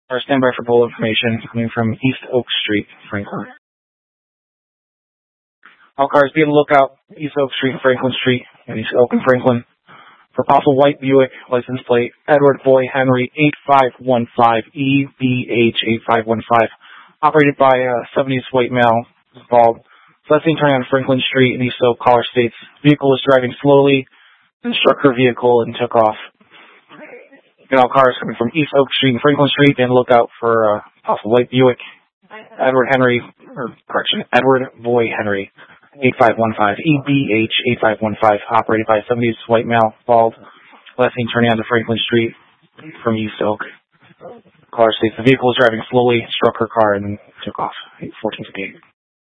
Stand by for pole information coming from East Oak Street, Franklin. All cars be on the lookout, East Oak Street, Franklin Street, and East Oak and Franklin. For possible white Buick, license plate, Edward Boy Henry 8515 EBH 8515. Operated by a 70s white male, bald. Last seen turning on Franklin Street in East Oak, caller states, vehicle was driving slowly, then struck her vehicle and took off. And all cars coming from East Oak Street and Franklin Street, and look out for possible white Buick, Edward Boy Henry 8515 EBH 8515, operated by a 70s white male, bald. Last seen turning onto Franklin Street from East Oak. Caller states the vehicle was driving slowly, struck her car, and then took off. 1458.